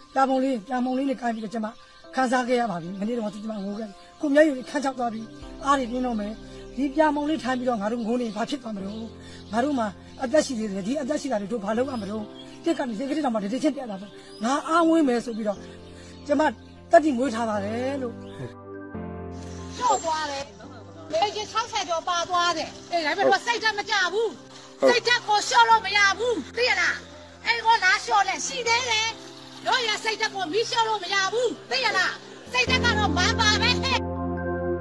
ပြာမုံလေးနဲ့ကိုင်းပြီးတော့ကျမခန်းစားခဲ့ရပါပြီမနေ့တော့ကျမငိုခဲ့ကိုမျက်ရည်ခန်းချောက်သွားပြီးအားတွေပြင်းတော့မယ်ဒီပြာမုံလေးထိုင်ပြီးတော့ငါတို့ငိုနေဘာဖြစ်သွားမလို့ငါတို့မှာအသက်ရှိသေးတယ်ဒီအသက်ရှိတာတွေတို့ဘာလုပ်ရမလို့တက်ကနေစိတ်ကလေးတောင်မှတတိချင်းတက်လာတော့ငါအားဝင်းမယ်ဆိုပြီးတော့ကျမတက်တိမွေးထားပါတယ်လို့ကျော်သွားတယ်လေကြီး60ကျော်ပါသွားတယ်အေးဒါပေမဲ့စိတ်ဓာတ်မကြဘူးစိတ်ဓာတ်ကိုလျှော့လို့မရဘူးသိရလားအဲ့ကိုလာလျှော့လဲရှိသေးတယ်တို့ရစိတ်ဓာတ်ကိုမီးလျှော့လို့မရဘူးသိရလားစိတ်ဓာတ်ကတော့မပါပဲ